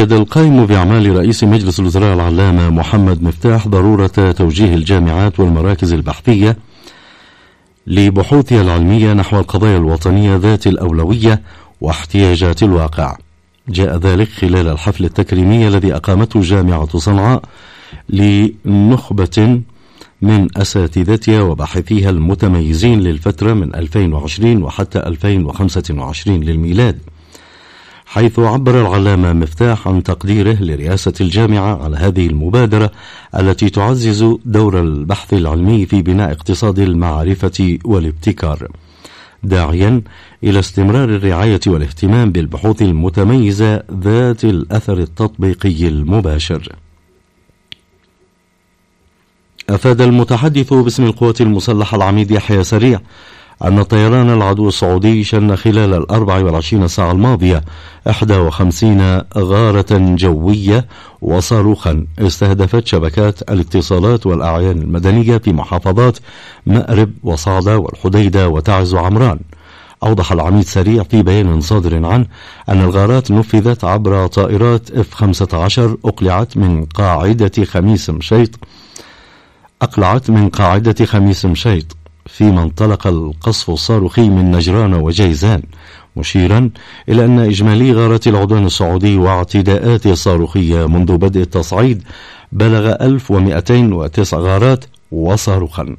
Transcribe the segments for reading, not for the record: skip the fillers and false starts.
أكد القائم بأعمال رئيس مجلس الوزراء العلامة محمد مفتاح ضرورة توجيه الجامعات والمراكز البحثية لبحوثها العلمية نحو القضايا الوطنية ذات الأولوية واحتياجات الواقع. جاء ذلك خلال الحفل التكريمي الذي أقامته جامعة صنعاء لنخبة من أساتذتها وباحثيها المتميزين للفترة من 2020 وحتى 2025 للميلاد، حيث عبر العلامة مفتاح عن تقديره لرئاسة الجامعة على هذه المبادرة التي تعزز دور البحث العلمي في بناء اقتصاد المعرفة والابتكار، داعيا إلى استمرار الرعاية والاهتمام بالبحوث المتميزة ذات الأثر التطبيقي المباشر. أفاد المتحدث باسم القوات المسلحة العميد يحيى سريع أن طيران العدو السعودي شن خلال 24 ساعة الماضية 51 غارة جوية وصاروخا استهدفت شبكات الاتصالات والأعيان المدنية في محافظات مأرب وصعدة والحديدة وتعز وعمران. أوضح العميد سريع في بيان صادر عنه أن الغارات نفذت عبر طائرات F-15 أقلعت من قاعدة خميس مشيط فيما انطلق القصف الصاروخي من نجران وجيزان، مشيرا إلى أن إجمالي غارات العدوان السعودي واعتداءاته الصاروخية منذ بدء التصعيد بلغ 1209 غارات وصاروخا.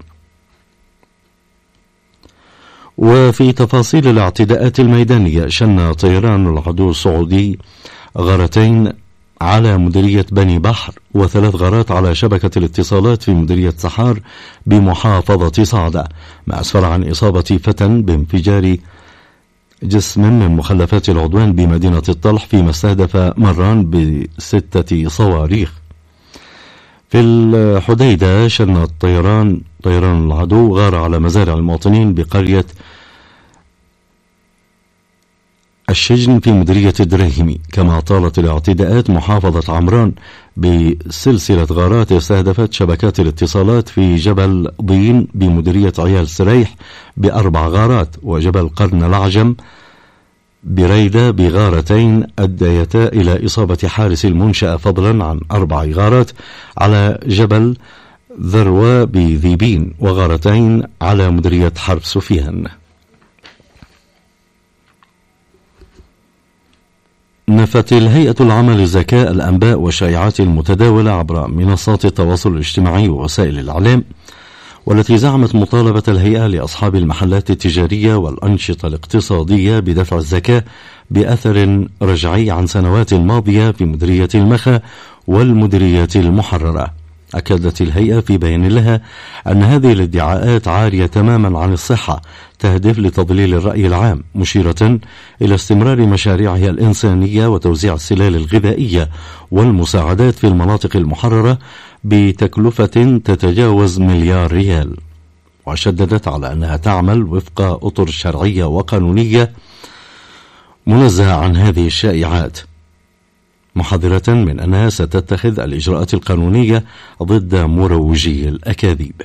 وفي تفاصيل الاعتداءات الميدانية، شن طيران العدو السعودي غارتين على مديرية بني بحر و3 غارات على شبكة الاتصالات في مديرية سحار بمحافظة صعدة، ما أسفر عن إصابة فتى بانفجار جسم من مخلفات العدوان بمدينة الطلح، فيما استهدف مران ب6 صواريخ. في الحديدة شن طيران العدو غار على مزارع المواطنين بقرية الشجن في مديرية الدريهمي، كما طالت الاعتداءات محافظة عمران بسلسلة غارات استهدفت شبكات الاتصالات في جبل ضين بمديرية عيال سريح ب4 غارات، وجبل قرن العجم بريدة بغارتين أديتا إلى إصابة حارس المنشأة، فضلا عن 4 غارات على جبل ذروة بذيبين وغارتين على مديرية حرب سفيان. نفت الهيئة العامة للزكاة الأنباء والشائعات المتداولة عبر منصات التواصل الاجتماعي ووسائل الإعلام، والتي زعمت مطالبة الهيئة لأصحاب المحلات التجارية والأنشطة الاقتصادية بدفع الزكاة بأثر رجعي عن سنوات ماضية في مديرية المخا والمديرية المحررة. أكدت الهيئة في بيان لها أن هذه الادعاءات عارية تماما عن الصحة، تهدف لتضليل الرأي العام، مشيرة إلى استمرار مشاريعها الإنسانية وتوزيع السلال الغذائية والمساعدات في المناطق المحررة بتكلفة تتجاوز 1 مليار ريال. وشددت على أنها تعمل وفق أطر شرعية وقانونية منزهة عن هذه الشائعات، محذرة من أنها ستتخذ الإجراءات القانونية ضد مروجي الأكاذيب.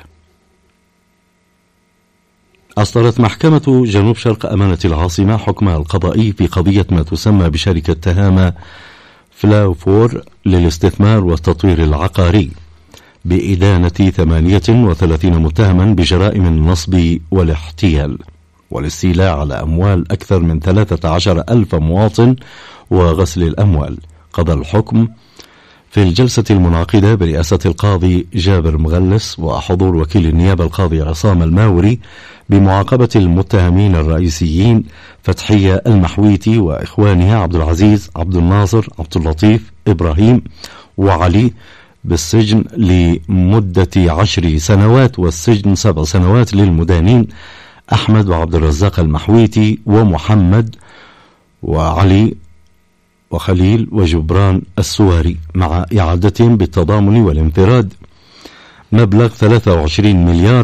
أصدرت محكمة جنوب شرق أمانة العاصمة حكمها القضائي في قضية ما تسمى بشركة تهامة فلاوفور للاستثمار والتطوير العقاري بإدانة 38 متهما بجرائم النصب والاحتيال والاستيلاء على أموال أكثر من 13,000 مواطن وغسل الأموال. قضى الحكم في الجلسة المنعقدة برئاسة القاضي جابر مغلس وحضور وكيل النيابة القاضي عصام الماوري بمعاقبة المتهمين الرئيسيين فتحية المحويتي وإخوانها عبد العزيز، عبد الناصر، عبد اللطيف، إبراهيم وعلي بالسجن لمدة 10 سنوات، والسجن 7 سنوات للمدانين أحمد وعبد الرزاق المحويتي ومحمد وعلي وخليل وجبران السواري، مع إعادتهم بالتضامن والانفراد مبلغ 23 مليار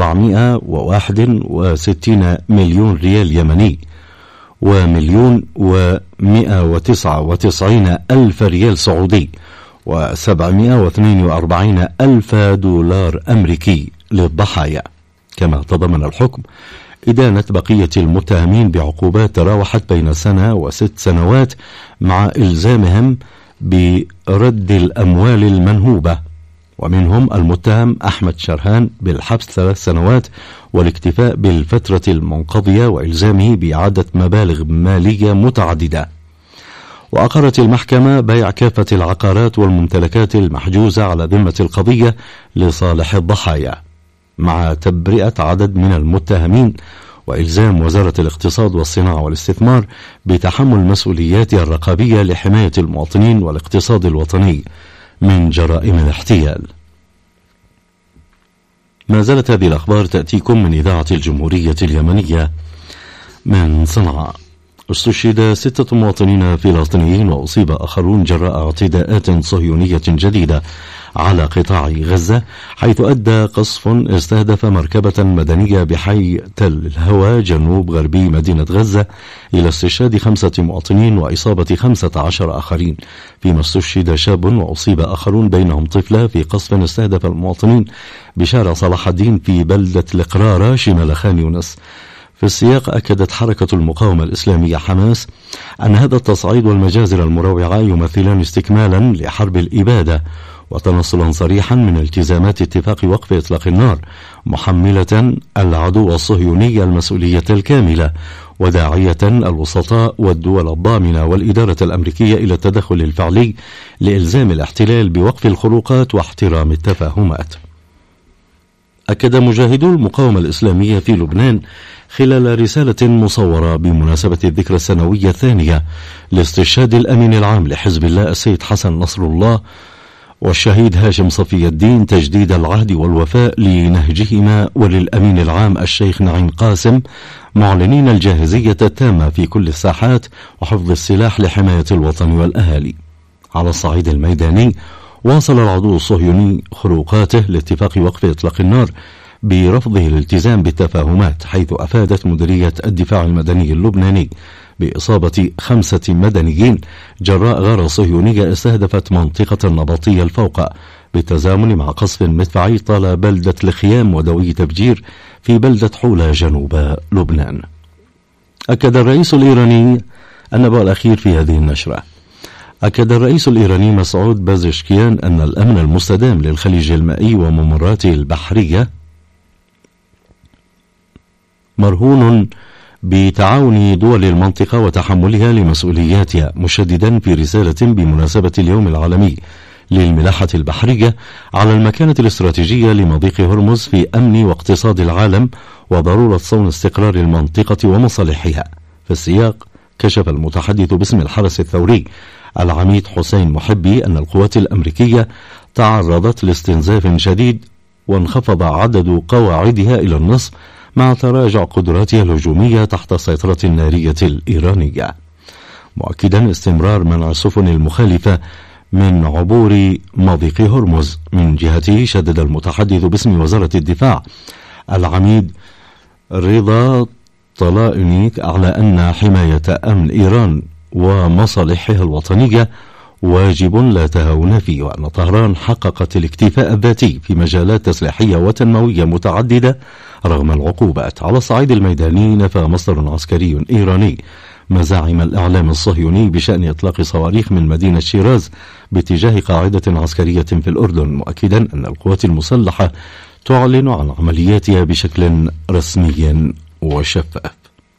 و461 مليون ريال يمني و1,199 ألف ريال سعودي و742 ألف دولار أمريكي للضحايا. كما تضمن الحكم إدانة بقية المتهمين بعقوبات تراوحت بين 1 و6 سنوات مع إلزامهم برد الأموال المنهوبة، ومنهم المتهم أحمد شرهان بالحبس 3 سنوات والاكتفاء بالفترة المنقضية وإلزامه بإعادة مبالغ مالية متعددة. وأقرت المحكمة بيع كافة العقارات والممتلكات المحجوزة على ذمة القضية لصالح الضحايا، مع تبرئة عدد من المتهمين، وإلزام وزارة الاقتصاد والصناعة والاستثمار بتحمل مسؤولياتها الرقابية لحماية المواطنين والاقتصاد الوطني من جرائم الاحتيال. ما زالت هذه الأخبار تأتيكم من إذاعة الجمهورية اليمنية من صنعاء. استشهد 6 مواطنين فلسطينيين وأصيب آخرون جراء اعتداءات صهيونية جديدة على قطاع غزة، حيث أدى قصف استهدف مركبة مدنية بحي تل الهوى جنوب غربي مدينة غزة إلى استشهاد 5 مواطنين وإصابة 15 آخرين، فيما استشهد شاب وأصيب آخرون بينهم طفلة في قصف استهدف المواطنين بشارع صلاح الدين في بلدة القرارة شمال خان يونس. في السياق أكدت حركة المقاومة الإسلامية حماس أن هذا التصعيد والمجازر المروعة يمثلان استكمالا لحرب الإبادة وتنصلا صريحا من التزامات اتفاق وقف إطلاق النار، محملة العدو الصهيوني المسؤولية الكاملة، وداعية الوسطاء والدول الضامنة والإدارة الأمريكية إلى التدخل الفعلي لإلزام الاحتلال بوقف الخروقات واحترام التفاهمات. أكد مجاهدو المقاومة الإسلامية في لبنان خلال رسالة مصورة بمناسبة الذكرى السنوية الثانية لاستشهاد الأمين العام لحزب الله السيد حسن نصر الله والشهيد هاشم صفي الدين تجديد العهد والوفاء لنهجهما وللأمين العام الشيخ نعيم قاسم، معلنين الجاهزية التامة في كل الساحات وحفظ السلاح لحماية الوطن والأهالي. على الصعيد الميداني واصل العدو الصهيوني خروقاته لاتفاق وقف إطلاق النار برفضه الالتزام بالتفاهمات، حيث أفادت مديرية الدفاع المدني اللبناني بإصابة 5 مدنيين جراء غارة صهيونية استهدفت منطقة النبطية الفوقة، بالتزامن مع قصف مدفعي طال بلدة الخيام ودوي تفجير في بلدة حولة جنوب لبنان. أكد الرئيس الإيراني النبأ الأخير في هذه النشرة. أكد الرئيس الإيراني مسعود بازشكيان أن الأمن المستدام للخليج المائي وممراته البحرية مرهون بتعاون دول المنطقة وتحملها لمسؤولياتها، مشددا في رسالة بمناسبة اليوم العالمي للملاحة البحرية على المكانة الاستراتيجية لمضيق هرمز في أمن واقتصاد العالم وضرورة صون استقرار المنطقة ومصالحها. في السياق كشف المتحدث باسم الحرس الثوري العميد حسين محبي أن القوات الأمريكية تعرضت لاستنزاف شديد وانخفض عدد قواعدها إلى النصف مع تراجع قدراتها الهجومية تحت السيطرة النارية الإيرانية، مؤكدا استمرار منع السفن المخالفة من عبور مضيق هرمز. من جهته شدد المتحدث باسم وزارة الدفاع العميد رضا طلائنيك على أن حماية أمن إيران ومصالحها الوطنية واجب لا تهاون فيه، وأن طهران حققت الاكتفاء الذاتي في مجالات تسليحية وتنموية متعددة رغم العقوبات. على الصعيد الميداني نفى مصدر عسكري إيراني مزاعم الإعلام الصهيوني بشأن إطلاق صواريخ من مدينة شيراز باتجاه قاعدة عسكرية في الأردن، مؤكدا أن القوات المسلحة تعلن عن عملياتها بشكل رسمي وشفاف.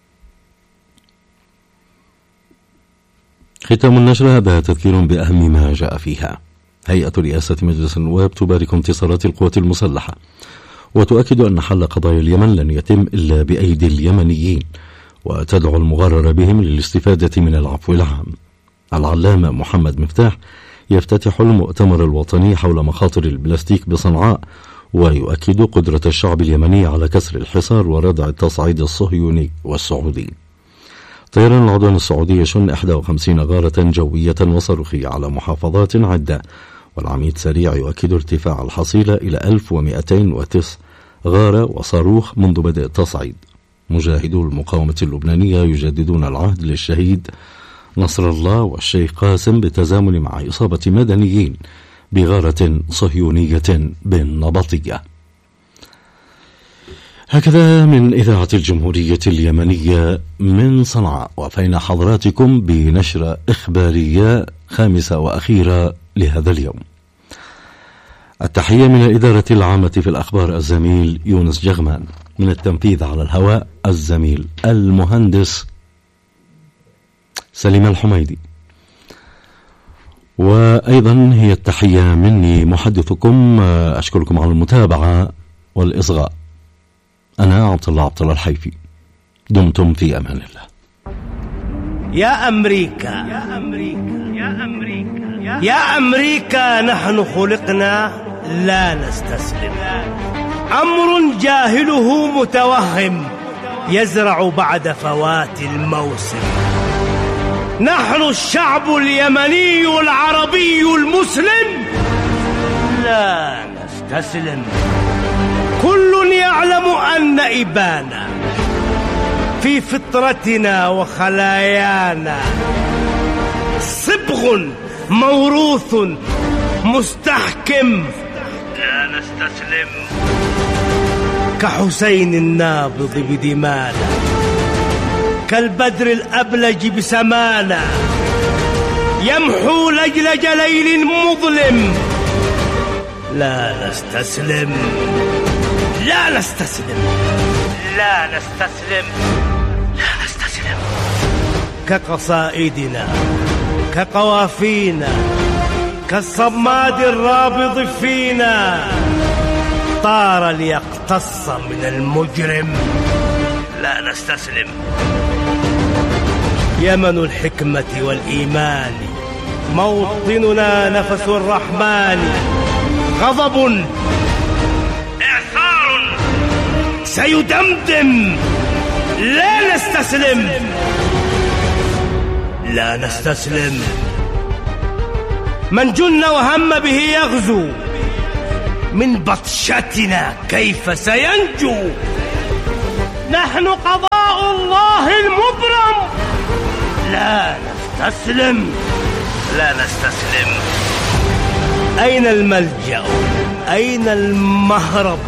ختام النشرة هذا تذكير بأهم ما جاء فيها. هيئة رئاسة مجلس النواب تبارك انتصارات القوات المسلحة وتؤكد أن حل قضايا اليمن لن يتم إلا بأيدي اليمنيين، وتدعو المغرر بهم للاستفادة من العفو العام. العلامة محمد مفتاح يفتتح المؤتمر الوطني حول مخاطر البلاستيك بصنعاء، ويؤكد قدرة الشعب اليمني على كسر الحصار وردع التصعيد الصهيوني والسعودي. طيران العدوان السعودي يشن 51 غارة جوية وصاروخية على محافظات عدة، والعميد سريع يؤكد ارتفاع الحصيلة إلى 1209 غارة وصاروخ منذ بدء التصعيد. مجاهدو المقاومة اللبنانية يجددون العهد للشهيد نصر الله والشيخ قاسم بالتزامن مع إصابة مدنيين بغارة صهيونية بالنبطية. هكذا من إذاعة الجمهورية اليمنية من صنعاء، وفينا حضراتكم بنشرة إخبارية خامسة وأخيرة لهذا اليوم. التحية من الإدارة العامة في الأخبار الزميل يونس جغمان، من التنفيذ على الهواء الزميل المهندس سليم الحميدي، وأيضا هي التحية مني محدثكم. أشكركم على المتابعة والإصغاء. أنا عبد الله الحيفي، دمتم في أمان الله. يا أمريكا يا أمريكا يا أمريكا يا أمريكا، نحن خلقنا لا نستسلم. أمر جاهله متوهم يزرع بعد فوات الموسم. نحن الشعب اليمني العربي المسلم لا نستسلم. كل يعلم أن إبانا في فطرتنا وخلايانا صبغ موروث مستحكم. لا نستسلم. كحسين النابض بدمانا، كالبدر الأبلج بسمانا، يمحو لجلج ليل مظلم. لا نستسلم. لا نستسلم. لا نستسلم. لا نستسلم. كقصائدنا، كقوافينا، كالصماد الرابض فينا، طار ليقتص من المجرم. لا نستسلم. يمن الحكمة والإيمان، موطننا نفس الرحمن. غضب إعصار سيدمدم. لا نستسلم. لا نستسلم. من جن وهم به يغزو، من بطشتنا كيف سينجو؟ نحن قضاء الله المبرم. لا نستسلم. لا نستسلم. أين الملجأ؟ أين المهرب؟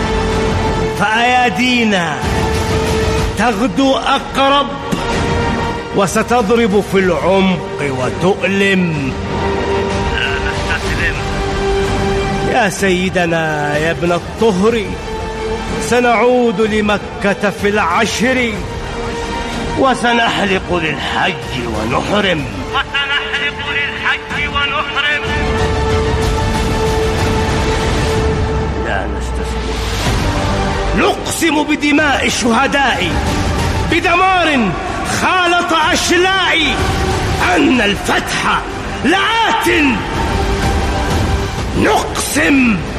فأيادينا تغدو أقرب، وستضرب في العمق وتؤلم. لا نستسلم. يا سيدنا يا ابن الطهر، سنعود لمكة في العشر، وسنحلق للحج ونحرم. وسنحلق للحج ونحرم. لا نستسلم. نقسم بدماء الشهداء، بدمار خالط أشلائي، أن الفتح لآت. نقسم